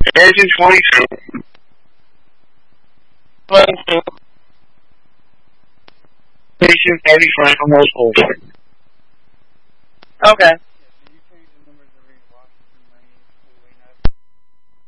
Version 22. Patient Eddie Frank almost over. Okay.